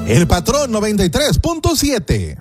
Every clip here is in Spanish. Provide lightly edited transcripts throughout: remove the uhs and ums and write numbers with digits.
El Patrón 93.7.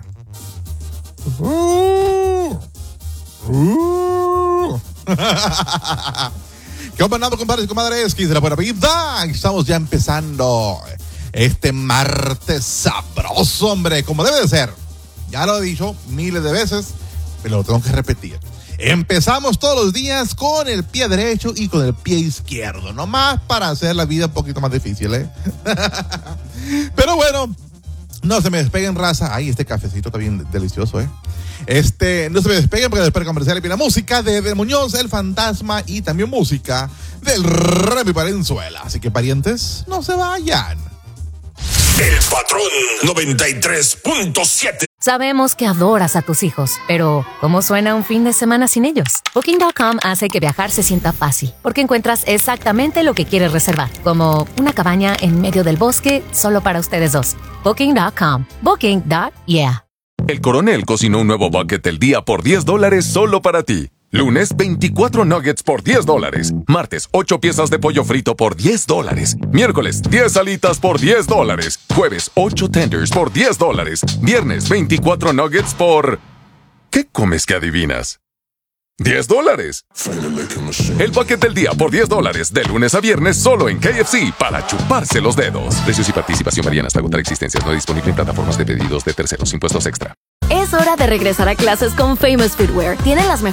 ¿Qué onda, compadres y comadres? ¿Qué de la buena vida? Estamos ya empezando este martes sabroso, hombre, como debe de ser. Ya lo he dicho miles de veces, pero lo tengo que repetir. Empezamos todos los días con el pie derecho y con el pie izquierdo, nomás para hacer la vida un poquito más difícil, ¿eh? Pero bueno, no se me despeguen, raza. Ay, este cafecito está bien delicioso, ¿eh? No se me despeguen porque después de comercial viene la música de Edel Muñoz, el Fantasma, y también música del Remy Valenzuela. Así que, parientes, no se vayan. El Patrón 93.7. Sabemos que adoras a tus hijos, pero ¿cómo suena un fin de semana sin ellos? Booking.com hace que viajar se sienta fácil, porque encuentras exactamente lo que quieres reservar, como una cabaña en medio del bosque solo para ustedes dos. Booking.com. Booking.yeah. El Coronel cocinó un nuevo bucket del día por $10 solo para ti. Lunes, 24 nuggets por $10. Martes, 8 piezas de pollo frito por $10. Miércoles, 10 alitas por $10. Jueves, 8 tenders por $10. Viernes, 24 nuggets por... ¿Qué comes que adivinas? $10. El bucket del día por $10, de lunes a viernes solo en KFC, para chuparse los dedos. Precios y participación varían hasta agotar existencias. No disponible en plataformas de pedidos de terceros. Impuestos extra. Es hora de regresar a clases con Famous Footwear. Tienen las mejores